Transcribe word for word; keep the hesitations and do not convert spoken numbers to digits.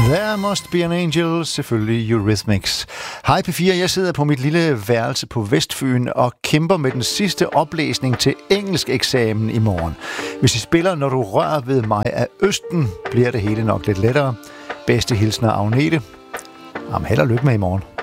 There Must Be an Angel, selvfølgelig Eurythmics. Hej P fire, jeg sidder på mit lille værelse på Vestfyn og kæmper med den sidste oplæsning til engelsk eksamen i morgen. Hvis I spiller Når du rører ved mig af Østen, bliver det hele nok lidt lettere. Bedste hilsner Agnete. Jamen, held og lykke med i morgen.